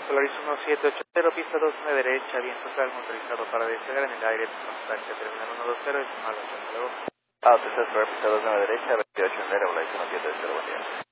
Polaris 1780, pista 29 derecha, viento calmo, autorizado para despegar en el aire, contacto terminal 120, es malo, hasta luego. Auto, pista 29 derecha, 28 en Polaris 1780, buen día.